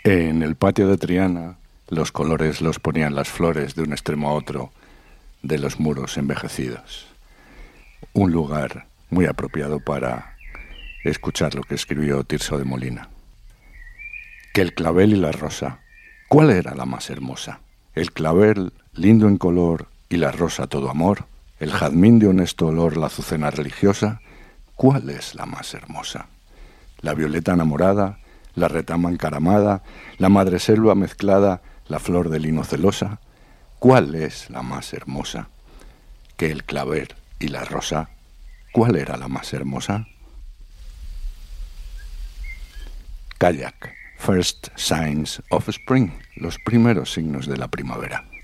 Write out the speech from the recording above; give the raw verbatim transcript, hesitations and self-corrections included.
En el patio de Triana, los colores los ponían las flores de un extremo a otro de los muros envejecidos. Un lugar muy apropiado para escuchar lo que escribió Tirso de Molina. Que el clavel y la rosa, ¿cuál era la más hermosa? El clavel, lindo en color, y la rosa todo amor, el jazmín de honesto olor, la azucena religiosa, ¿cuál es la más hermosa? La violeta enamorada, la retama encaramada, la madreselva mezclada, la flor de lino celosa, ¿cuál es la más hermosa? Que el clavel y la rosa, ¿cuál era la más hermosa? Kayak, First Signs of Spring, los primeros signos de la primavera.